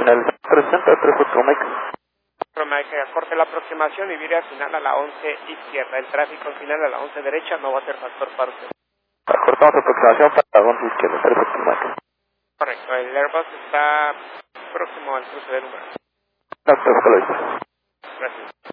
el 360, 34 Mike. Mike, corte la aproximación y vire al final a la 11 izquierda. El tráfico al final a la 11 derecha no va a ser factor para usted. Cortamos aproximación para la 11 izquierda, perfecto Mike. Correcto, el Airbus está próximo al cruce de número. No, perfecto, lo hice. Gracias.